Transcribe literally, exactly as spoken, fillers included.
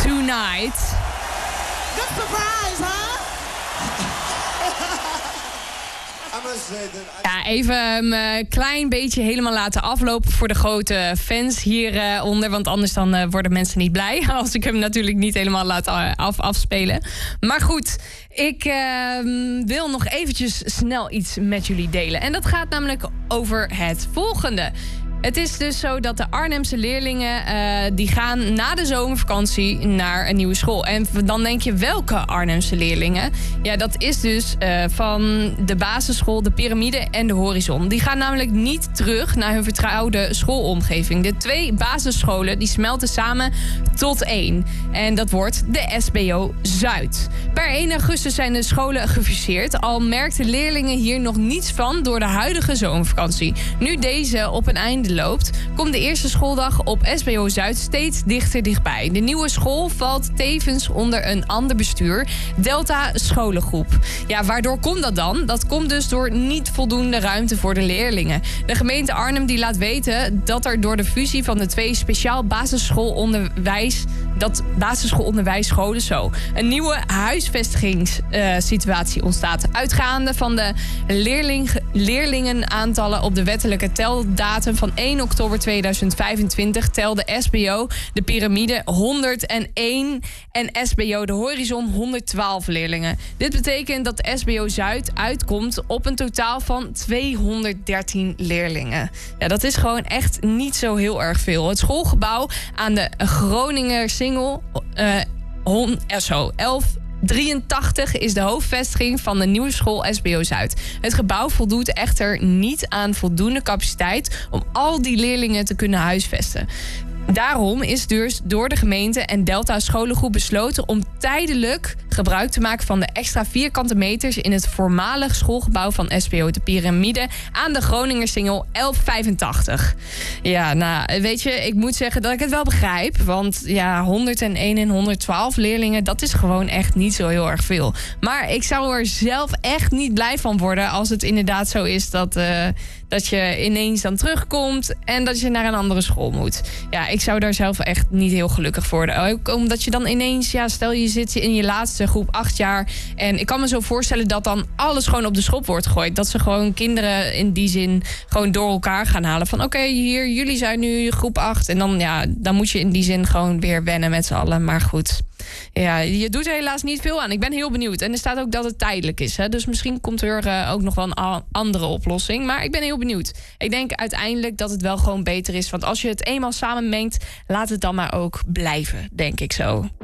Tonight. Good surprise, huh? Ja, even een klein beetje helemaal laten aflopen voor de grote fans hieronder. Want anders dan uh, worden mensen niet blij als ik hem natuurlijk niet helemaal laat af, afspelen. Maar goed, ik uh, wil nog eventjes snel iets met jullie delen. En dat gaat namelijk over het volgende. Het is dus zo dat de Arnhemse leerlingen uh, die gaan na de zomervakantie naar een nieuwe school. En dan denk je, welke Arnhemse leerlingen? Ja, dat is dus uh, van de basisschool, de Pyramide en de Horizon. Die gaan namelijk niet terug naar hun vertrouwde schoolomgeving. De twee basisscholen die smelten samen tot één. En dat wordt de S B O Zuid. Per één augustus zijn de scholen gefuseerd. Al merkten leerlingen hier nog niets van door de huidige zomervakantie. Nu deze op een einde loopt, komt de eerste schooldag op S B O Zuid steeds dichter dichtbij. De nieuwe school valt tevens onder een ander bestuur, Delta Scholengroep. Ja, waardoor komt dat dan? Dat komt dus door niet voldoende ruimte voor de leerlingen. De gemeente Arnhem die laat weten dat er door de fusie van de twee speciaal basisschoolonderwijs, dat basisschoolonderwijsscholen zo, een nieuwe huisvestigingssituatie uh, ontstaat. Uitgaande van de leerling, leerlingenaantallen op de wettelijke teldatum van één oktober tweeduizend vijfentwintig telde S B O de Pyramide honderdéén en S B O de Horizon honderdtwaalf leerlingen. Dit betekent dat S B O Zuid uitkomt op een totaal van tweehonderddertien leerlingen. Ja, dat is gewoon echt niet zo heel erg veel. Het schoolgebouw aan de Groninger Singel uh, hon, uh, zo, elf drieëntachtig is de hoofdvestiging van de nieuwe school S B O Zuid. Het gebouw voldoet echter niet aan voldoende capaciteit om al die leerlingen te kunnen huisvesten. Daarom is dus door de gemeente en Delta Scholengroep besloten om tijdelijk gebruik te maken van de extra vierkante meters in het voormalig schoolgebouw van S B O de Pyramide aan de Groninger Singel elf vijfentachtig. Ja, nou, weet je, ik moet zeggen dat ik het wel begrijp, want ja, honderdéén en honderdtwaalf leerlingen, dat is gewoon echt niet zo heel erg veel. Maar ik zou er zelf echt niet blij van worden als het inderdaad zo is dat, uh, dat je ineens dan terugkomt en dat je naar een andere school moet. Ja, ik zou daar zelf echt niet heel gelukkig voor worden. Ook omdat je dan ineens, ja, stel je zit in je laatste groep acht jaar. En ik kan me zo voorstellen dat dan alles gewoon op de schop wordt gegooid. Dat ze gewoon kinderen in die zin gewoon door elkaar gaan halen. Van oké, okay, hier, jullie zijn nu groep acht. En dan, ja, dan moet je in die zin gewoon weer wennen met z'n allen. Maar goed, ja, je doet er helaas niet veel aan. Ik ben heel benieuwd. En er staat ook dat het tijdelijk is. Hè? Dus misschien komt er uh, ook nog wel een a- andere oplossing. Maar ik ben heel benieuwd. Ik denk uiteindelijk dat het wel gewoon beter is. Want als je het eenmaal samenmengt, laat het dan maar ook blijven, denk ik zo.